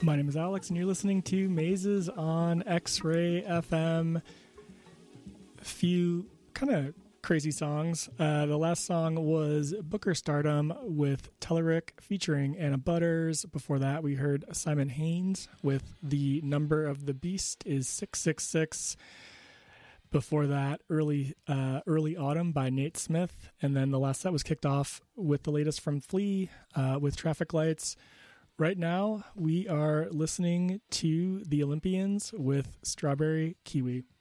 My name is Alex, and you're listening to Mazes on X-Ray FM. A few kind of crazy songs. The last song was Booker Stardom with Telerik featuring Anna Butters. Before that, we heard Simon Haynes with The Number of the Beast is 666. Before that, Early Autumn by Nate Smith. And then the last set was kicked off with the latest from Flea with Traffic Lights. Right now, we are listening to The Olympians with Strawberry Kiwi.